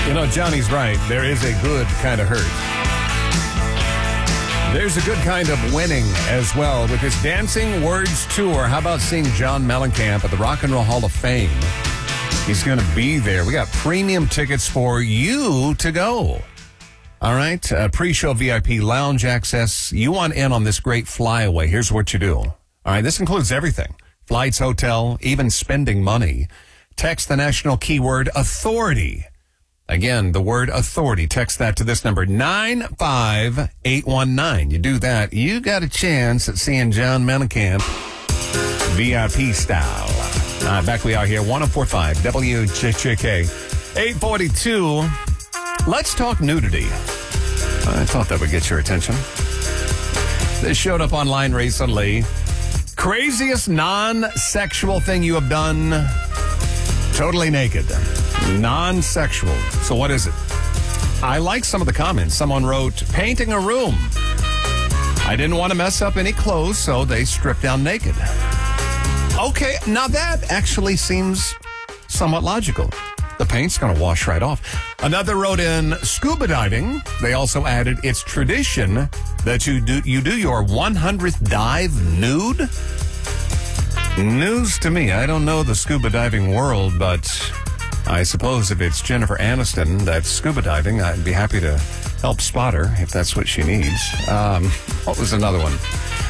You know, Johnny's right. There is a good kind of hurt. There's a good kind of winning as well with his Dancing Words Tour. How about seeing John Mellencamp at the Rock and Roll Hall of Fame? He's going to be there. We got premium tickets for you to go. All right. Pre-show VIP lounge access. You want in on this great flyaway. Here's what you do. All right. This includes everything. Flights, hotel, even spending money. Text the national keyword authority. Again, the word authority. Text that to this number, 95819. You do that, you got a chance at seeing John Mellencamp VIP style. Back we are here, 104.5 WJJK, 842. Let's talk nudity. I thought that would get your attention. This showed up online recently. Craziest non-sexual thing you have done totally naked. Non-sexual. So what is it? I like some of the comments. Someone wrote, painting a room. I didn't want to mess up any clothes, so they stripped down naked. Okay, now that actually seems somewhat logical. The paint's going to wash right off. Another wrote in scuba diving. They also added, it's tradition that you do your 100th dive nude. News to me. I don't know the scuba diving world, but I suppose if it's Jennifer Aniston that's scuba diving, I'd be happy to help spot her if that's what she needs. What was another one?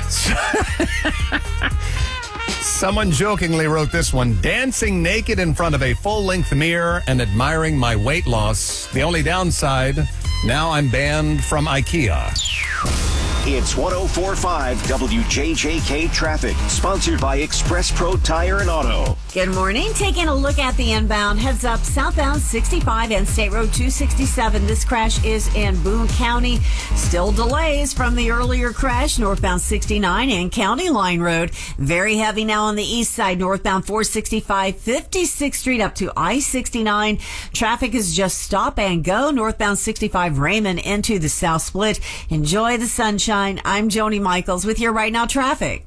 Someone jokingly wrote this one, dancing naked in front of a full-length mirror and admiring my weight loss. The only downside, now I'm banned from IKEA. It's 104.5 WJJK Traffic, sponsored by Express Pro Tire and Auto. Good morning. Taking a look at the inbound. Heads up southbound 65 and State Road 267. This crash is in Boone County. Still delays from the earlier crash. Northbound 69 and County Line Road. Very heavy now on the east side. Northbound 465, 56th Street up to I-69. Traffic is just stop and go. Northbound 65 Raymond into the South Split. Enjoy the sunshine. I'm Joni Michaels with your Right Now traffic.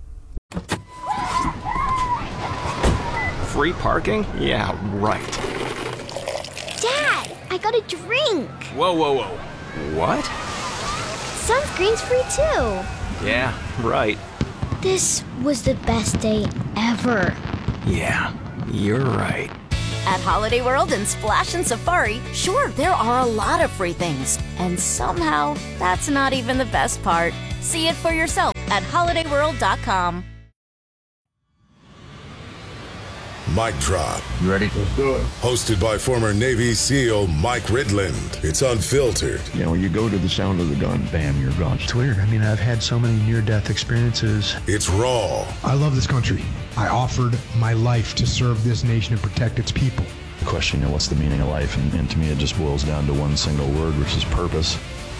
Free parking? Yeah, right. Dad, I got a drink. Whoa, whoa, whoa. What? Sunscreen's free too. Yeah, right. This was the best day ever. Yeah, you're right. At Holiday World and Splash and Safari, sure, there are a lot of free things. And somehow, that's not even the best part. See it for yourself at holidayworld.com. Mic Drop. You ready? Let's do it. Hosted by former Navy SEAL Mike Ridland. It's unfiltered. You know, you go to the sound of the gun, bam, you're gone. It's weird. I mean, I've had so many near-death experiences. It's raw. I love this country. I offered my life to serve this nation and protect its people. The question, you know, what's the meaning of life? And to me, it just boils down to one single word, which is purpose.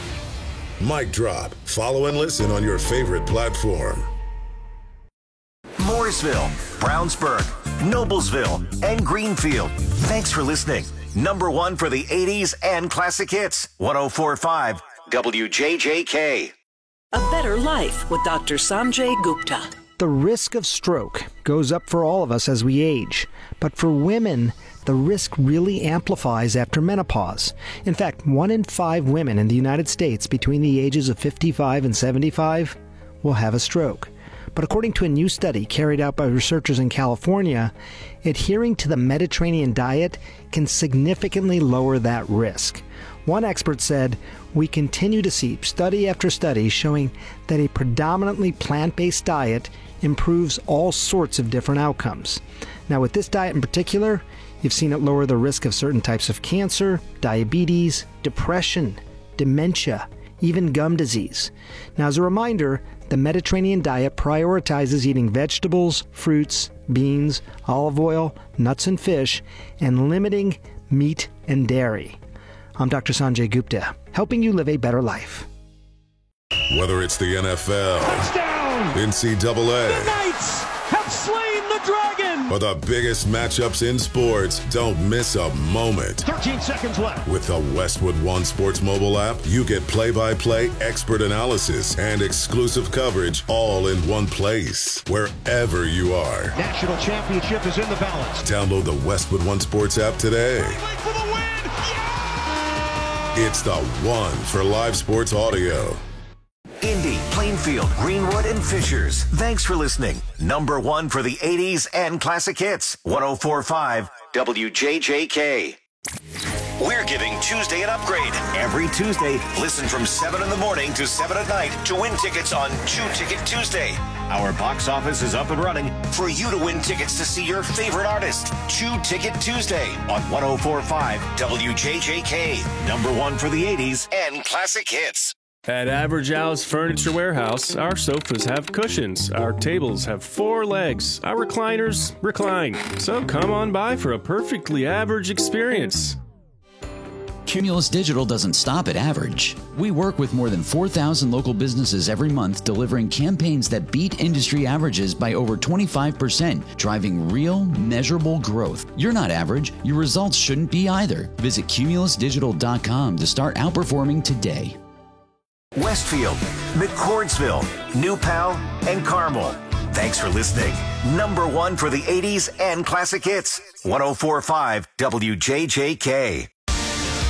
Mic Drop. Follow and listen on your favorite platform. Mooresville, Brownsburg, Noblesville, and Greenfield. Thanks for listening. Number one for the 80s and classic hits. 104.5 WJJK. A better life with Dr. Sanjay Gupta. The risk of stroke goes up for all of us as we age. But for women, the risk really amplifies after menopause. In fact, 1 in 5 women in the United States between the ages of 55 and 75 will have a stroke. But according to a new study carried out by researchers in California, adhering to the Mediterranean diet can significantly lower that risk. One expert said, "We continue to see study after study showing that a predominantly plant-based diet improves all sorts of different outcomes." Now, with this diet in particular, you've seen it lower the risk of certain types of cancer, diabetes, depression, dementia, even gum disease. Now, as a reminder, the Mediterranean diet prioritizes eating vegetables, fruits, beans, olive oil, nuts and fish, and limiting meat and dairy. I'm Dr. Sanjay Gupta, helping you live a better life. Whether it's the NFL, touchdown, NCAA, the Knights have slain the dragon, or the biggest matchups in sports, don't miss a moment. 13 seconds left. With the Westwood One Sports mobile app, you get play-by-play expert analysis and exclusive coverage all in one place, wherever you are. National championship is in the balance. Download the Westwood One Sports app today. It's the one for live sports audio. Indy, Plainfield, Greenwood, and Fishers. Thanks for listening. Number one for the 80s and classic hits. 104.5 WJJK. We're giving Tuesday an upgrade. Every Tuesday, listen from 7 in the morning to 7 at night to win tickets on 2 Ticket Tuesday. Our box office is up and running for you to win tickets to see your favorite artist. 2 Ticket Tuesday on 104.5 WJJK. Number one for the 80s and classic hits. At Average Al's Furniture Warehouse, our sofas have cushions, our tables have 4 legs, our recliners recline. So come on by for a perfectly average experience. Cumulus Digital doesn't stop at average. We work with more than 4,000 local businesses every month, delivering campaigns that beat industry averages by over 25%, driving real, measurable growth. You're not average. Your results shouldn't be either. Visit cumulusdigital.com to start outperforming today. Westfield, McCordsville, New Pal, and Carmel. Thanks for listening. Number one for the 80s and classic hits. 104.5 WJJK.